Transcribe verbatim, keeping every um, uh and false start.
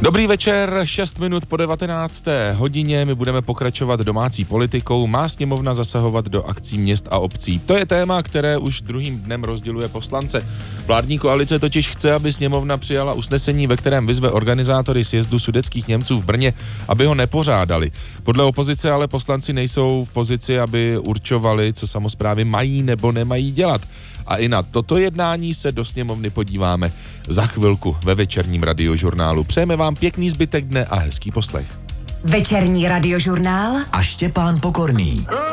Dobrý večer, šest minut po devatenácté hodině, my budeme pokračovat domácí politikou. Má sněmovna zasahovat do akcí měst a obcí? To je téma, které už druhým dnem rozděluje poslance. Vládní koalice totiž chce, aby sněmovna přijala usnesení, ve kterém vyzve organizátory sjezdu sudetských Němců v Brně, aby ho nepořádali. Podle opozice ale poslanci nejsou v pozici, aby určovali, co samosprávy mají nebo nemají dělat. A i na toto jednání se do sněmovny podíváme za chvilku ve večerním radiožurnálu. Přejeme vám pěkný zbytek dne a hezký poslech. Večerní radiožurnál a Štěpán Pokorný.